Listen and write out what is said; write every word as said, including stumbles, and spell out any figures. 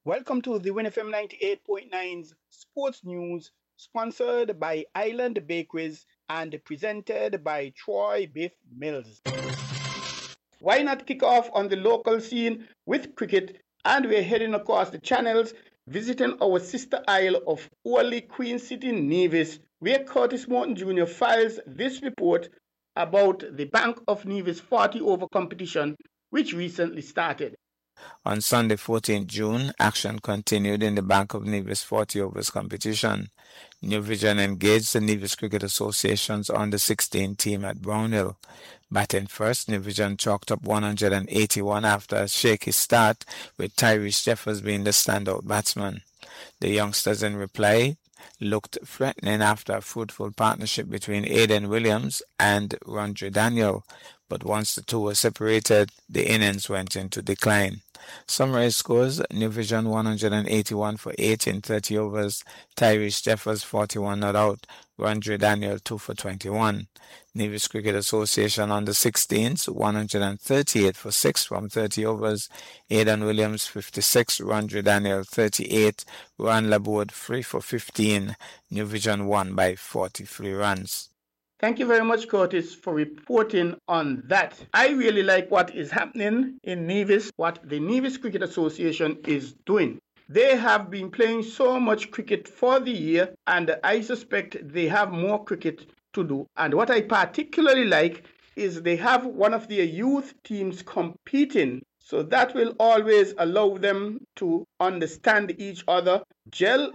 Welcome to the Win F M ninety-eight point nine's Sports News, sponsored by Island Bakeries and presented by Troy Biff Mills. Why not kick off on the local scene with cricket? And we're heading across the channels, visiting our sister isle of Orly, Queen City, Nevis, where Curtis Morton Junior files this report about the Bank of Nevis forty over competition, which recently started. On Sunday, fourteenth June, action continued in the Bank of Nevis forty overs competition. New Vision engaged the Nevis Cricket Association's under sixteen team at Brownhill. Batting first, New Vision chalked up one hundred eighty-one after a shaky start, with Tyrese Jeffers being the standout batsman. The youngsters in reply looked threatening after a fruitful partnership between Aidan Williams and Rondre Daniel, but once the two were separated, the innings went into decline. Summary scores: New Vision one hundred eighty-one for eight in thirty overs, Tyrese Jeffers forty-one not out, Rondre Daniel two for twenty-one. Nevis Cricket Association under sixteens one hundred thirty-eight for six from thirty overs, Aidan Williams fifty-six, Rondre Daniel thirty-eight, Ron Laborde three for fifteen. New Vision won by forty-three runs. Thank you very much, Curtis, for reporting on that. I really like what is happening in Nevis, what the Nevis Cricket Association is doing. They have been playing so much cricket for the year, and I suspect they have more cricket to do. And what I particularly like is they have one of their youth teams competing. So that will always allow them to understand each other, gel